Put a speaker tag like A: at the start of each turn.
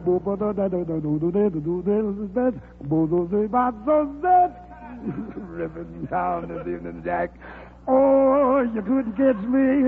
A: Ripping down this evening, Jack. Oh, you couldn't catch me